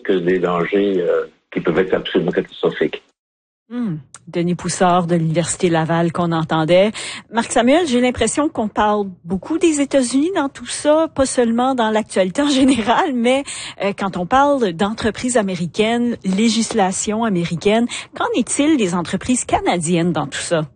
que des dangers qui peuvent être absolument catastrophiques. Denis Poussard de l'Université Laval qu'on entendait. Marc Samuel, j'ai l'impression qu'on parle beaucoup des États-Unis dans tout ça, pas seulement dans l'actualité en général, mais quand on parle d'entreprises américaines, législation américaine, qu'en est-il des entreprises canadiennes dans tout ça?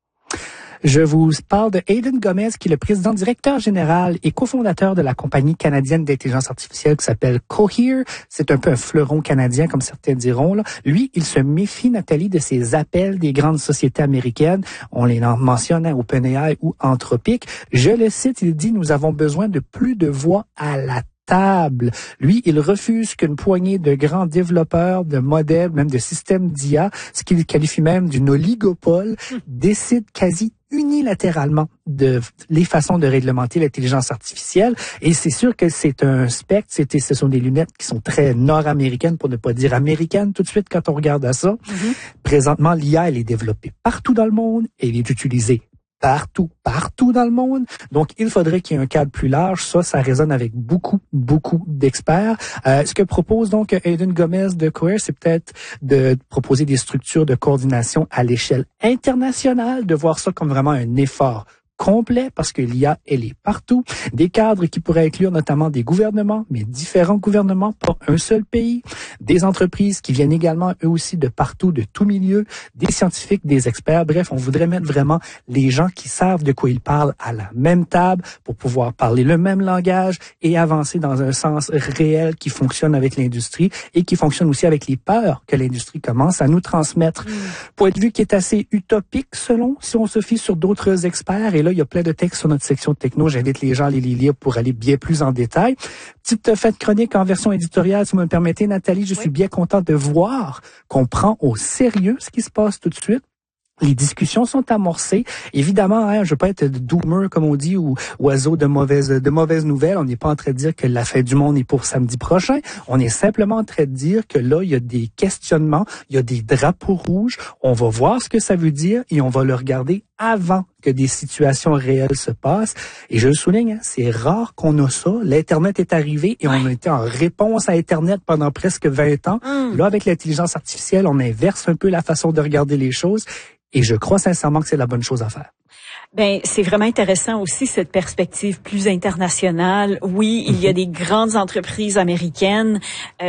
Je vous parle de Aidan Gomez, qui est le président directeur général et cofondateur de la compagnie canadienne d'intelligence artificielle qui s'appelle Cohere. C'est un peu un fleuron canadien, comme certains diront, là. Lui, il se méfie, Nathalie, de ces appels des grandes sociétés américaines. On les mentionne, OpenAI ou Anthropic. Je le cite, il dit « Nous avons besoin de plus de voix à la table. » Lui, il refuse qu'une poignée de grands développeurs de modèles, même de systèmes d'IA, ce qu'il qualifie même d'une oligopole, décide quasi unilatéralement de les façons de réglementer l'intelligence artificielle. Et c'est sûr que c'est un spectre, ce sont des lunettes qui sont très nord-américaines, pour ne pas dire américaines tout de suite quand on regarde à ça. Présentement, l'IA, elle est développée partout dans le monde, elle est utilisée partout dans le monde. Donc, il faudrait qu'il y ait un cadre plus large. Ça résonne avec beaucoup d'experts. Ce que propose donc Aidan Gomez de Cohere, c'est peut-être de proposer des structures de coordination à l'échelle internationale, de voir ça comme vraiment un effort complet, parce que l'IA, elle est partout. Des cadres qui pourraient inclure notamment des gouvernements, mais différents gouvernements, pas un seul pays. Des entreprises qui viennent également, eux aussi, de partout, de tout milieu. Des scientifiques, des experts. Bref, on voudrait mettre vraiment les gens qui savent de quoi ils parlent à la même table pour pouvoir parler le même langage et avancer dans un sens réel qui fonctionne avec l'industrie et qui fonctionne aussi avec les peurs que l'industrie commence à nous transmettre. Point de vue qui est assez utopique, si on se fie sur d'autres experts. Et là, il y a plein de textes sur notre section techno. J'invite les gens à les lire pour aller bien plus en détail. Petite fête chronique en version éditoriale, si vous me permettez, Nathalie. Je suis bien content de voir qu'on prend au sérieux ce qui se passe tout de suite. Les discussions sont amorcées. Évidemment, je veux pas être doomer, comme on dit, ou oiseau de mauvaises nouvelles. On n'est pas en train de dire que la fin du monde est pour samedi prochain. On est simplement en train de dire que là, il y a des questionnements, il y a des drapeaux rouges. On va voir ce que ça veut dire et on va le regarder avant que des situations réelles se passent. Et je le souligne, c'est rare qu'on a ça. L'Internet est arrivé et on a été en réponse à Internet pendant presque 20 ans. Là, avec l'intelligence artificielle, on inverse un peu la façon de regarder les choses. Et je crois sincèrement que c'est la bonne chose à faire. C'est vraiment intéressant aussi cette perspective plus internationale. Oui, il y a des grandes entreprises américaines,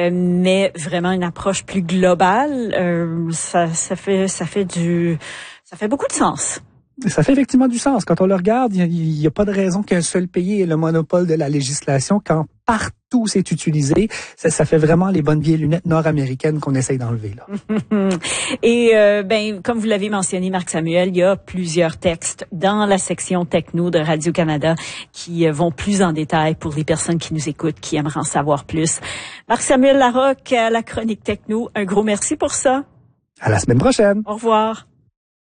mais vraiment une approche plus globale. Ça fait beaucoup de sens. Ça fait effectivement du sens. Quand on le regarde, il n'y a pas de raison qu'un seul pays ait le monopole de la législation quand partout c'est utilisé. Ça fait vraiment les bonnes vieilles lunettes nord-américaines qu'on essaye d'enlever, là. Et comme vous l'avez mentionné, Marc Samuel, il y a plusieurs textes dans la section techno de Radio-Canada qui vont plus en détail pour les personnes qui nous écoutent, qui aimeraient en savoir plus. Marc Samuel Larocque à la chronique techno, un gros merci pour ça. À la semaine prochaine. Au revoir.